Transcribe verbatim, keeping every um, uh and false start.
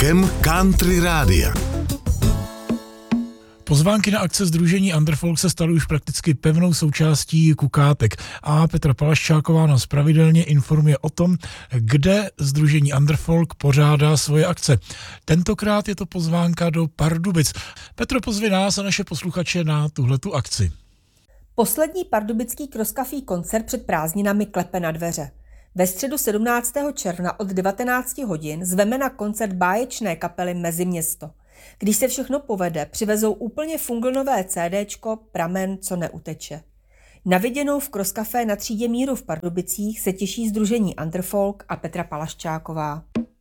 Vzorkem Country Rádia. Pozvánky na akce sdružení Underfolk se staly už prakticky pevnou součástí kukátek a Petra Palaščáková nás pravidelně informuje o tom, kde sdružení Underfolk pořádá svoje akce. Tentokrát je to pozvánka do Pardubic. Petro, pozvi nás a naše posluchače na tuhletu akci. Poslední pardubický crosskafí koncert před prázdninami klepe na dveře. Ve středu sedmnáctého června od devatenáct hodin zveme na koncert báječné kapely Meziměsto. Když se všechno povede, přivezou úplně funglnové CDčko Pramen, co neuteče. Na viděnou v crosskafé na třídě Míru v Pardubicích se těší sdružení Underfolk a Petra Palaščáková.